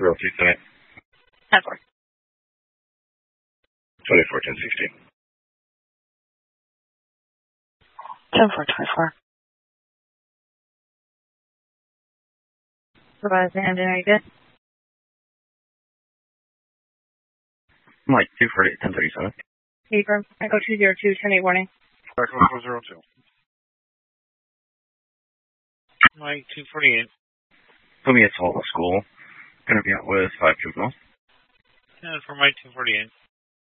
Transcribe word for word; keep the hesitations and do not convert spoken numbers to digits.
Real two tonight. ten four. twenty-four, ten sixty. ten four, twenty-four. Supervisor Hamden, are you good? Mike, two forty-eight, ten thirty-seven. Confirm. Echo two zero two, ten eight warning. Echo four zero two. Mike, two forty-eight. Put me at Salt School. Gonna be out with five juveniles. ten for Mike, two forty-eight.